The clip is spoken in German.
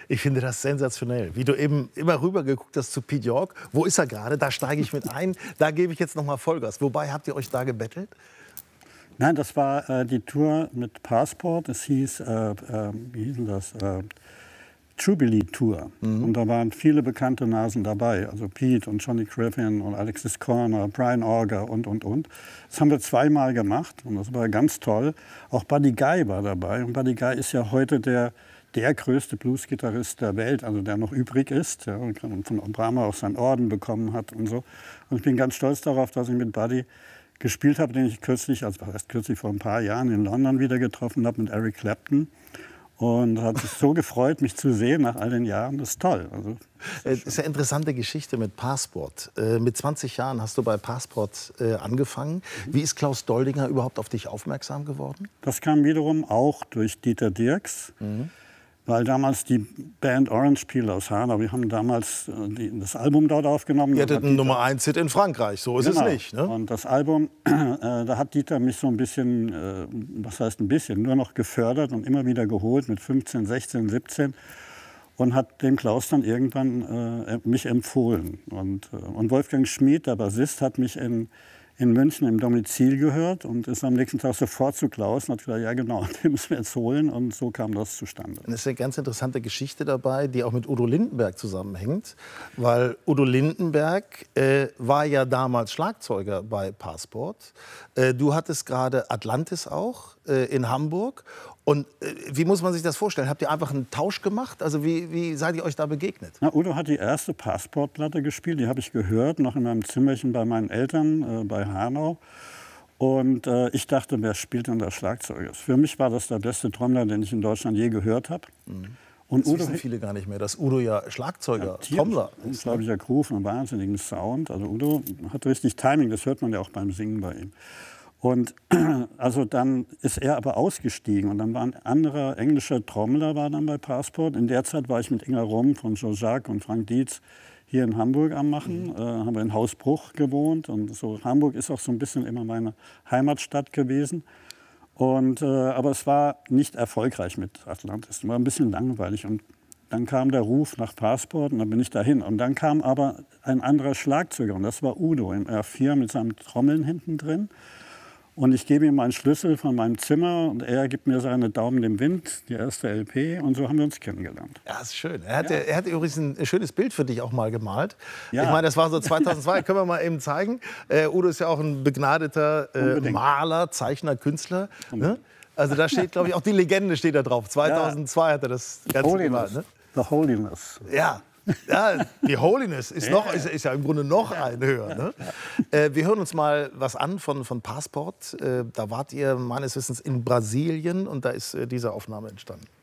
Ich finde das sensationell, wie du eben immer rüber geguckt hast zu Pete York. Wo ist er gerade? Da steige ich mit ein. Da gebe ich jetzt noch mal Vollgas. Wobei, habt ihr euch da gebettelt? Nein, das war die Tour mit Passport. Es hieß, wie hieß denn das? Jubilee Tour. Und da waren viele bekannte Nasen dabei. Also Pete und Johnny Griffin und Alexis Corner, Brian Auger und. Das haben wir zweimal gemacht und das war ganz toll. Auch Buddy Guy war dabei. Und Buddy Guy ist ja heute der größte Bluesgitarrist der Welt, also der noch übrig ist. Ja, und von Obama auch seinen Orden bekommen hat und so. Und ich bin ganz stolz darauf, dass ich mit Buddy gespielt habe, den ich kürzlich, also erst kürzlich vor ein paar Jahren in London wieder getroffen habe mit Eric Clapton. Und hat sich so gefreut, mich zu sehen nach all den Jahren. Das ist toll. Also, das ist eine interessante Geschichte mit Passport. Mit 20 Jahren hast du bei Passport angefangen. Wie ist Klaus Doldinger überhaupt auf dich aufmerksam geworden? Das kam wiederum auch durch Dieter Dierks. Weil damals die Band Orange Peel aus Hanau, wir haben damals das Album dort aufgenommen. Ihr hattet einen Nummer-1-Hit in Frankreich, so ist es nicht. Ne? Und das Album, da hat Dieter mich so ein bisschen, was heißt ein bisschen, nur noch gefördert und immer wieder geholt mit 15, 16, 17. Und hat dem Klaus dann irgendwann mich empfohlen. Und Wolfgang Schmid, der Bassist, hat mich in München im Domizil gehört und ist am nächsten Tag sofort zu Klaus und hat gesagt, ja genau, den müssen wir jetzt holen. Und so kam das zustande. Es ist eine ganz interessante Geschichte dabei, die auch mit Udo Lindenberg zusammenhängt. Weil Udo Lindenberg war ja damals Schlagzeuger bei Passport. Du hattest gerade Atlantis auch in Hamburg. Und wie muss man sich das vorstellen? Habt ihr einfach einen Tausch gemacht? Also wie seid ihr euch da begegnet? Na, Udo hat die erste Passportplatte gespielt. Die habe ich gehört, noch in meinem Zimmerchen bei meinen Eltern bei Hanau. Und ich dachte, wer spielt denn das Schlagzeug? Für mich war das der beste Trommler, den ich in Deutschland je gehört habe. Und das wissen viele gar nicht mehr, dass Udo ja Schlagzeuger, Trommler ist. Unglaublicher Groove, einen wahnsinnigen Sound. Also Udo hat richtig Timing, das hört man ja auch beim Singen bei ihm. Und also dann ist er aber ausgestiegen und dann war ein anderer englischer Trommler war dann bei Passport. In der Zeit war ich mit Inga Romm von Jean-Jacques und Frank Dietz hier in Hamburg am Machen. Haben wir in Hausbruch gewohnt und so. Hamburg ist auch so ein bisschen immer meine Heimatstadt gewesen. Und, aber es war nicht erfolgreich mit Atlantis. Es war ein bisschen langweilig. Und dann kam der Ruf nach Passport und dann bin ich dahin. Und dann kam aber ein anderer Schlagzeuger und das war Udo im R4 mit seinem Trommeln hinten drin. Und ich gebe ihm meinen Schlüssel von meinem Zimmer und er gibt mir seine Daumen im Wind, die erste LP. Und so haben wir uns kennengelernt. Ja, das ist schön. Er hat übrigens ein schönes Bild für dich auch mal gemalt. Ja. Ich meine, das war so 2002, können wir mal eben zeigen. Udo ist ja auch ein begnadeter Maler, Zeichner, Künstler. Ne? Also da steht, glaube ich, auch die Legende steht da drauf. 2002 hat er das Ganze gemalt. Ne? The Holiness. Ja. Ja, die Holiness ist, ist ja im Grunde noch ein höher. Ne? Wir hören uns mal was an von Passport. Da wart ihr meines Wissens in Brasilien und da ist diese Aufnahme entstanden.